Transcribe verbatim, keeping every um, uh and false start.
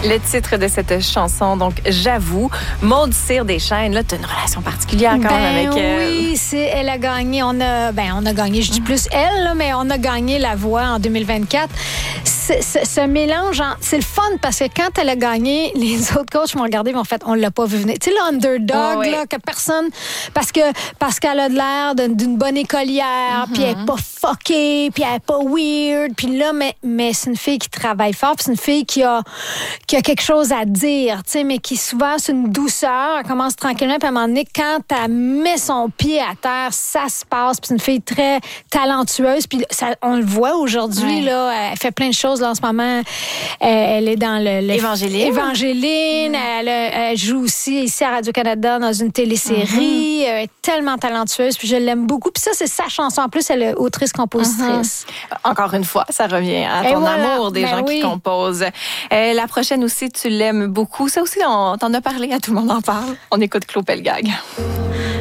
Le titre de cette chanson, donc J'avoue, Maud Cyr Deschênes, là, tu as une relation particulière quand ben, même avec elle. Oui, c'est, elle a gagné, on a, ben, on a gagné, je dis plus elle, là, mais on a gagné La Voix en deux mille vingt-quatre. C'est, c'est, ce mélange, hein, c'est le fun parce que quand elle a gagné, les autres coachs m'ont regardé, mais en fait, on l'a pas vu venir. Tu sais, l'underdog, oh, oui. là, que personne, parce que, parce qu'elle a de l'air d'une, d'une bonne écolière, puis mm-hmm. elle est pas fuckée, puis elle est pas weird, puis là, mais, mais c'est une fille qui travaille fort, puis c'est une fille qui a, qui a quelque chose à dire, tu sais, mais qui souvent, c'est une douceur, elle commence tranquillement, puis à un moment donné, quand elle met son pied à terre, ça se passe, puis c'est une fille très talentueuse, puis ça, on le voit aujourd'hui, ouais. là, elle fait plein de choses, là, en ce moment, elle est dans le... le Évangéline. Évangéline, mmh. elle, elle joue aussi ici à Radio-Canada dans une télésérie, mmh. elle est tellement talentueuse, puis je l'aime beaucoup, puis ça, c'est sa chanson, en plus, elle est autrice-compositrice. Mmh. Encore une fois, ça revient à ton voilà. amour des ben gens oui. qui composent. Euh, la prochaine aussi, tu l'aimes beaucoup. Ça aussi, on t'en a parlé, à Tout le monde en parle. On écoute Claude Pelgag.